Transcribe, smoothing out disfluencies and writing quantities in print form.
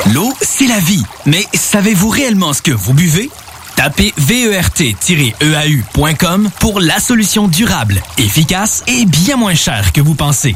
L'eau, c'est la vie. Mais savez-vous réellement ce que vous buvez? Tapez VERT-EAU.com pour la solution durable, efficace et bien moins chère que vous pensez.